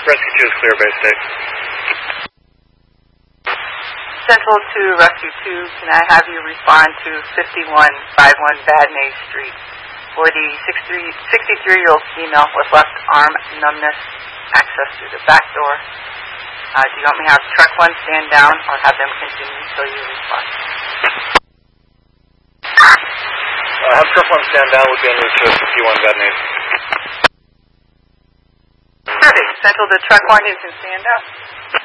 Rescue 2 is clear, Bay State. Central to Rescue 2, can I have you respond to 5151 Bad Maze Street for the 63-year-old female with left arm numbness, access through the back door? Do you want me to have truck 1 stand down or have them continue until you respond? Have truck 1 stand down with the end to 51 Bad Maze. Perfect. Central to truck 1, you can stand up.